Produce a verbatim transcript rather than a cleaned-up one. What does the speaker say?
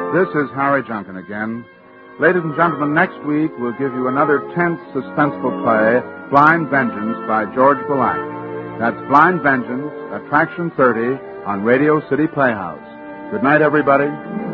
This is Harry Junkin again. Ladies and gentlemen, next week we'll give you another tense, suspenseful play, Blind Vengeance by George Black. That's Blind Vengeance, Attraction thirty, on Radio City Playhouse. Good night, everybody.